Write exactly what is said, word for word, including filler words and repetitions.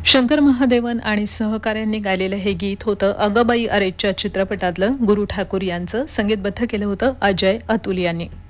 शंकर महादेवन आणि सहकाऱ्यांनी गायलेलं हे गीत होतं अगबाई अरेच्या चित्रपटातलं. गुरु ठाकूर यांचं संगीतबद्ध केलं होतं अजय अतुल यांनी.